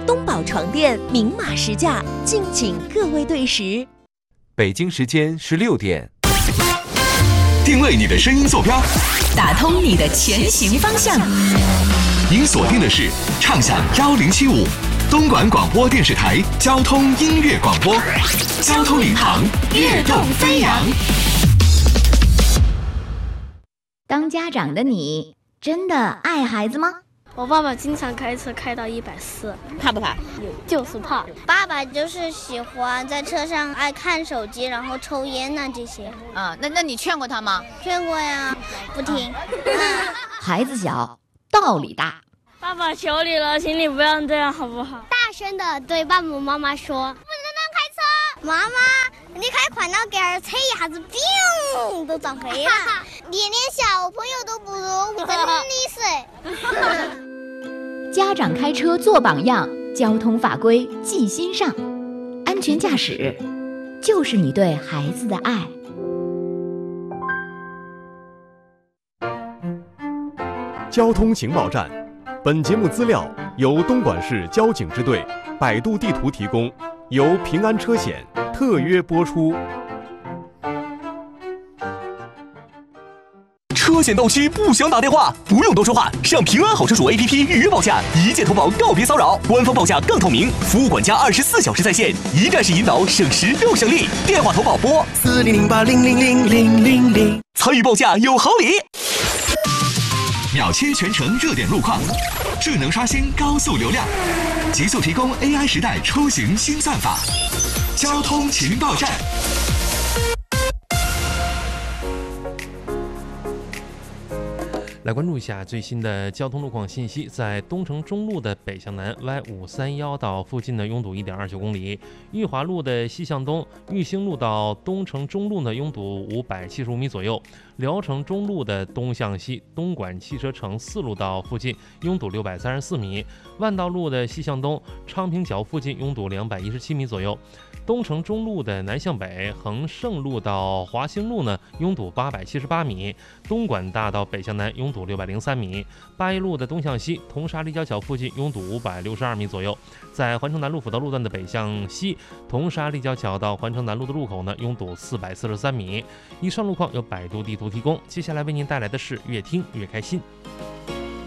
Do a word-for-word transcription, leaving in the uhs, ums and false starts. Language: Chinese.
东宝床垫明码实价，敬请各位对时。 北京时间十六点， 定位你的声音坐标， 打通你的前行方向。 您锁定的是畅享幺零七五东莞广播电视台交通音乐广播，交通领航，跃动飞扬。 当家长的你真的爱孩子吗？ 我爸爸经常开车开到一百四， 怕不怕？ 就是怕。 爸爸就是喜欢在车上爱看手机，然后抽烟呐、啊、这些。 啊，那那你劝过他吗？ 劝过呀，不听。 孩子小，道理大。 爸爸求你了，请你不要这样好不好？ 大声的对爸爸妈妈说：“不能乱开车！妈妈，你开快点给儿车一下子，砰，都撞飞了。你连小朋友都不如，真的是。” 家长开车做榜样，交通法规记心上，安全驾驶就是你对孩子的爱。 交通情报站，本节目资料由东莞市交警支队、百度地图提供，由平安车险特约播出。 车险到期不想打电话，不用多说话，上平安好车主 A P P 预约报价，一键投保，告别骚扰，官方报价更透明，服务管家二十四小时在线，一站式引导，省时又省力。电话投保拨四零零八零零零零零零，参与报价有好礼。秒切全程热点路况，智能刷新高速流量，极速提供 A I 时代出行新算法。交通情报站。 来关注一下最新的交通路况信息，在东城中路的北向南 Y 五三一道附近呢，拥堵 一点二九公里；裕华路的西向东，裕兴路到东城中路呢，拥堵五百七十五米左右；聊城中路的东向西，东莞汽车城四路道附近拥堵六百三十四米；万道路的西向东，昌平角附近拥堵两百一十七米左右；东城中路的南向北，恒盛路到华兴路呢，拥堵八百七十八米；东莞大道北向南拥堵六百零三米；八一路的东向西，铜沙立交桥附近拥堵五百六十二米左右；在环城南路辅道路段的北向西，铜沙立交桥到环城南路的路口呢，拥堵四百四十三米。以上路况由百度地图提供。接下来为您带来的是越听越开心。